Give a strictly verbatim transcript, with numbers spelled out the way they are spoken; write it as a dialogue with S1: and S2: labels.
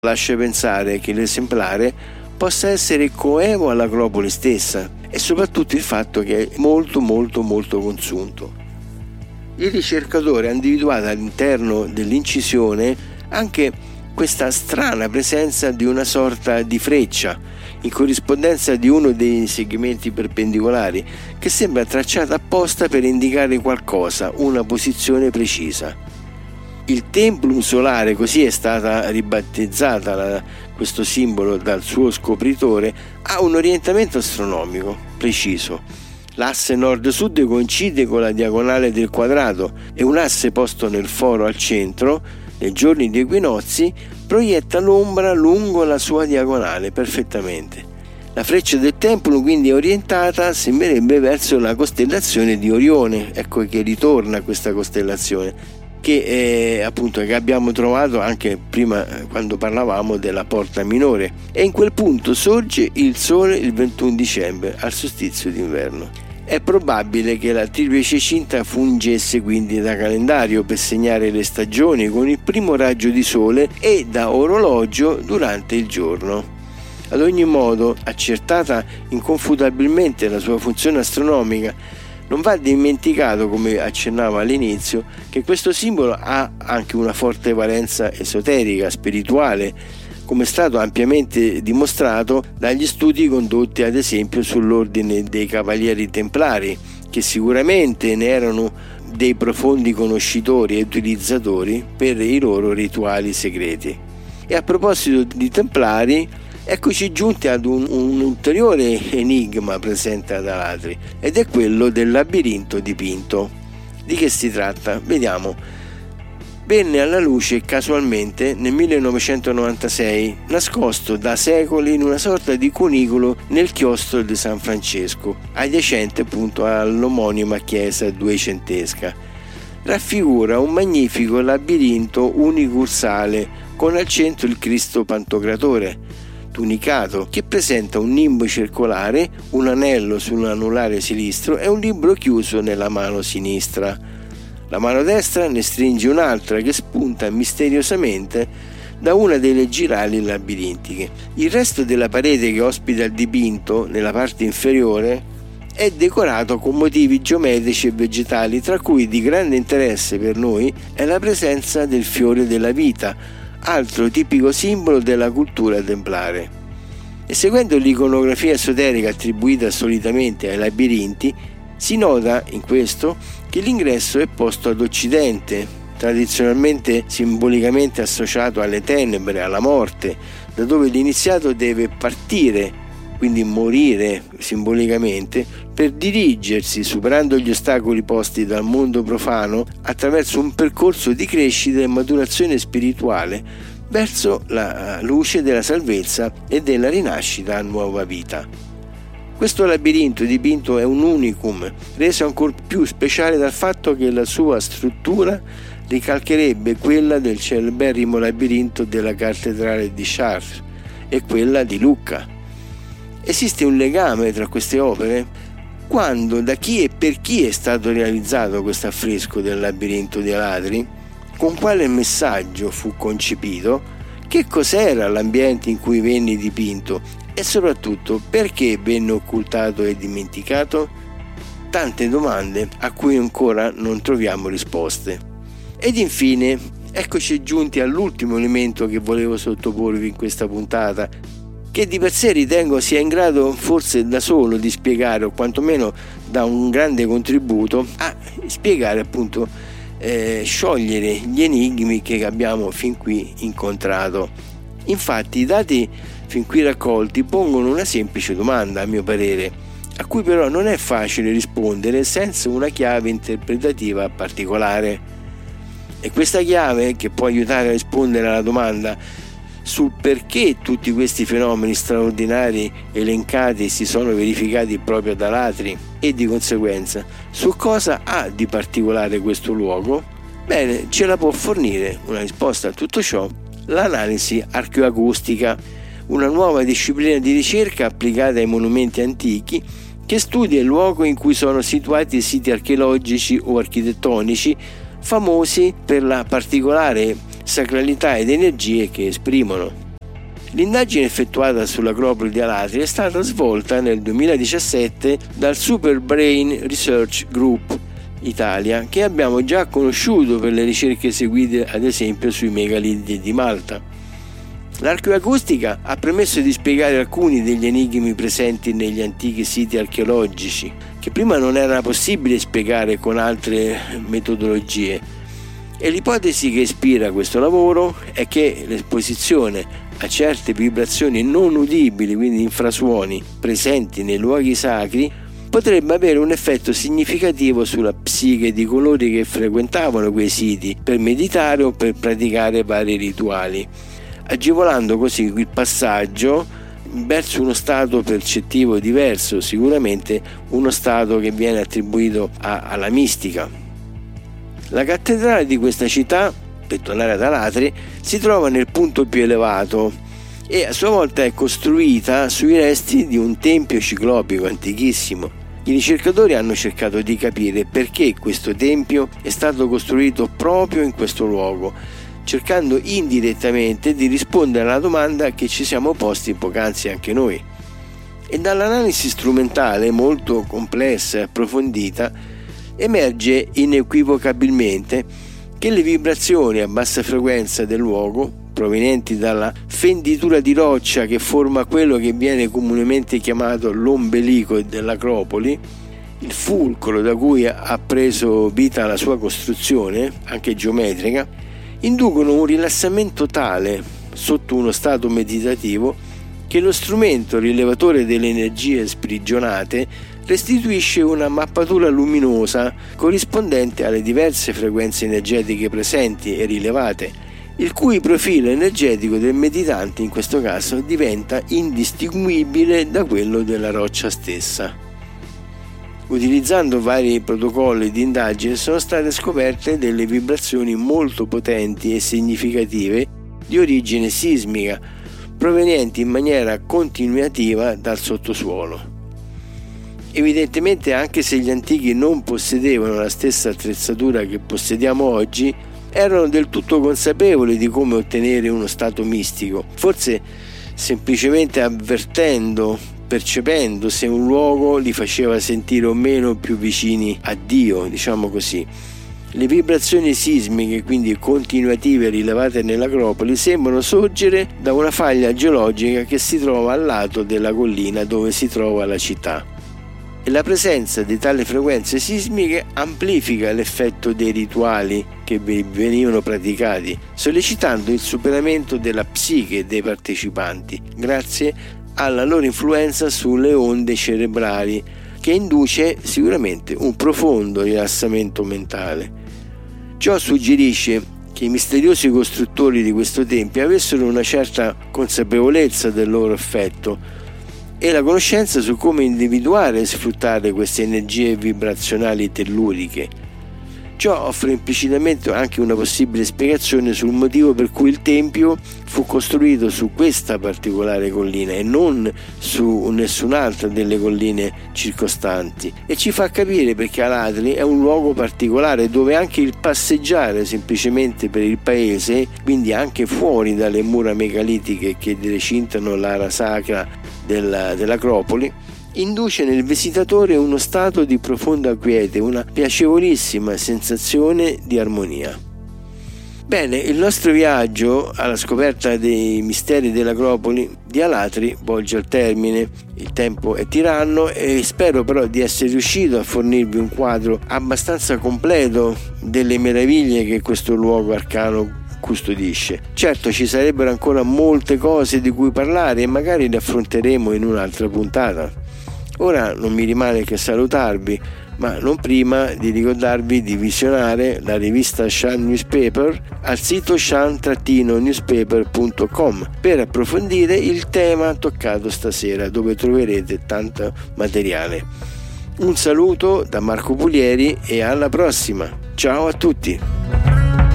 S1: lascia pensare che l'esemplare possa essere coevo all'Acropoli stessa e soprattutto il fatto che è molto molto molto consunto. Il ricercatore ha individuato all'interno dell'incisione anche questa strana presenza di una sorta di freccia in corrispondenza di uno dei segmenti perpendicolari che sembra tracciata apposta per indicare qualcosa, una posizione precisa. Il templum solare, così è stata ribattezzata la, questo simbolo dal suo scopritore, ha un orientamento astronomico preciso. L'asse nord-sud coincide con la diagonale del quadrato e un asse posto nel foro al centro, nei giorni di equinozi, proietta l'ombra lungo la sua diagonale perfettamente. La freccia del templum quindi è orientata, sembrerebbe, verso la costellazione di Orione, ecco che ritorna a questa costellazione, che è, appunto che abbiamo trovato anche prima quando parlavamo della Porta Minore, e in quel punto sorge il Sole il ventuno dicembre al solstizio d'inverno. È probabile che la triplice cinta fungesse quindi da calendario per segnare le stagioni con il primo raggio di sole e da orologio durante il giorno. Ad ogni modo, accertata inconfutabilmente la sua funzione astronomica, non va dimenticato, come accennavo all'inizio, che questo simbolo ha anche una forte valenza esoterica, spirituale, come è stato ampiamente dimostrato dagli studi condotti ad esempio sull'ordine dei Cavalieri Templari, che sicuramente ne erano dei profondi conoscitori e utilizzatori per i loro rituali segreti. E a proposito di Templari, eccoci giunti ad un, un ulteriore enigma presente ad Alatri, ed è quello del labirinto dipinto. Di che si tratta? Vediamo. Venne alla luce casualmente nel millenovecentonovantasei, nascosto da secoli in una sorta di cunicolo nel chiostro di San Francesco, adiacente appunto all'omonima chiesa duecentesca. Raffigura un magnifico labirinto unicursale con al centro il Cristo Pantocratore, tunicato, che presenta un nimbo circolare, un anello sull'anulare sinistro e un libro chiuso nella mano sinistra. La mano destra ne stringe un'altra che spunta misteriosamente da una delle girali labirintiche. Il resto della parete che ospita il dipinto, nella parte inferiore, è decorato con motivi geometrici e vegetali, tra cui di grande interesse per noi è la presenza del fiore della vita, altro tipico simbolo della cultura templare. E seguendo l'iconografia esoterica attribuita solitamente ai labirinti, si nota in questo che l'ingresso è posto ad occidente, tradizionalmente simbolicamente associato alle tenebre, alla morte, da dove l'iniziato deve partire, quindi morire simbolicamente, per dirigersi, superando gli ostacoli posti dal mondo profano, attraverso un percorso di crescita e maturazione spirituale verso la luce della salvezza e della rinascita a nuova vita. Questo labirinto dipinto è un unicum, reso ancor più speciale dal fatto che la sua struttura ricalcherebbe quella del celeberrimo labirinto della cattedrale di Chartres e quella di Lucca. Esiste un legame tra queste opere? Quando, da chi e per chi è stato realizzato questo affresco del labirinto di Alatri? Con quale messaggio fu concepito? Che cos'era l'ambiente in cui venne dipinto? E soprattutto, perché venne occultato e dimenticato? Tante domande a cui ancora non troviamo risposte. Ed infine, eccoci giunti all'ultimo elemento che volevo sottoporvi in questa puntata, che di per sé ritengo sia in grado forse da solo di spiegare, o quantomeno da un grande contributo a spiegare appunto, eh, sciogliere gli enigmi che abbiamo fin qui incontrato. Infatti i dati fin qui raccolti pongono una semplice domanda, a mio parere, a cui però non è facile rispondere senza una chiave interpretativa particolare. E questa chiave, che può aiutare a rispondere alla domanda sul perché tutti questi fenomeni straordinari elencati si sono verificati proprio ad Alatri e di conseguenza su cosa ha di particolare questo luogo, bene, ce la può fornire una risposta a tutto ciò l'analisi archeoacustica, una nuova disciplina di ricerca applicata ai monumenti antichi che studia il luogo in cui sono situati i siti archeologici o architettonici famosi per la particolare sacralità ed energie che esprimono. L'indagine effettuata sull'Acropoli di Alatri è stata svolta nel duemiladiciassette dal Super Brain Research Group Italia, che abbiamo già conosciuto per le ricerche eseguite ad esempio sui megaliti di Malta. L'archeoacustica ha permesso di spiegare alcuni degli enigmi presenti negli antichi siti archeologici, che prima non era possibile spiegare con altre metodologie. E l'ipotesi che ispira questo lavoro è che l'esposizione a certe vibrazioni non udibili, quindi infrasuoni, presenti nei luoghi sacri, potrebbe avere un effetto significativo sulla psiche di coloro che frequentavano quei siti per meditare o per praticare vari rituali, agevolando così il passaggio verso uno stato percettivo diverso, sicuramente uno stato che viene attribuito a, alla mistica. La cattedrale di questa città, per tornare ad Alatri, si trova nel punto più elevato e a sua volta è costruita sui resti di un tempio ciclopico antichissimo. I ricercatori hanno cercato di capire perché questo tempio è stato costruito proprio in questo luogo, cercando indirettamente di rispondere alla domanda che ci siamo posti poc'anzi anche noi. E dall'analisi strumentale molto complessa e approfondita emerge inequivocabilmente che le vibrazioni a bassa frequenza del luogo, provenienti dalla fenditura di roccia che forma quello che viene comunemente chiamato l'ombelico dell'Acropoli, il fulcro da cui ha preso vita la sua costruzione, anche geometrica, inducono un rilassamento tale sotto uno stato meditativo che lo strumento rilevatore delle energie sprigionate restituisce una mappatura luminosa corrispondente alle diverse frequenze energetiche presenti e rilevate, il cui profilo energetico del meditante in questo caso diventa indistinguibile da quello della roccia stessa. Utilizzando vari protocolli di indagine sono state scoperte delle vibrazioni molto potenti e significative di origine sismica, provenienti in maniera continuativa dal sottosuolo. Evidentemente, anche se gli antichi non possedevano la stessa attrezzatura che possediamo oggi, erano del tutto consapevoli di come ottenere uno stato mistico, forse semplicemente avvertendo, percependo se un luogo li faceva sentire o meno più vicini a Dio, diciamo così. Le vibrazioni sismiche, quindi continuative, rilevate nell'Acropoli, sembrano sorgere da una faglia geologica che si trova al lato della collina dove si trova la città. E la presenza di tali frequenze sismiche amplifica l'effetto dei rituali che venivano praticati, sollecitando il superamento della psiche dei partecipanti, grazie alla loro influenza sulle onde cerebrali, che induce sicuramente un profondo rilassamento mentale. Ciò suggerisce che i misteriosi costruttori di questo tempio avessero una certa consapevolezza del loro effetto e la conoscenza su come individuare e sfruttare queste energie vibrazionali telluriche. Ciò offre implicitamente anche una possibile spiegazione sul motivo per cui il tempio fu costruito su questa particolare collina e non su nessun'altra delle colline circostanti, e ci fa capire perché Alatri è un luogo particolare dove anche il passeggiare semplicemente per il paese, quindi anche fuori dalle mura megalitiche che recintano l'area sacra della, dell'Acropoli, induce nel visitatore uno stato di profonda quiete, una piacevolissima sensazione di armonia. Bene, il nostro viaggio alla scoperta dei misteri dell'Acropoli di Alatri volge al termine. Il tempo è tiranno e spero però di essere riuscito a fornirvi un quadro abbastanza completo delle meraviglie che questo luogo arcano custodisce. Certo, ci sarebbero ancora molte cose di cui parlare e magari le affronteremo in un'altra puntata. Ora non mi rimane che salutarvi, ma non prima di ricordarvi di visionare la rivista Shan Newspaper al sito shan newspaper punto com per approfondire il tema toccato stasera, dove troverete tanto materiale. Un saluto da Marco Pulieri e alla prossima. Ciao a tutti!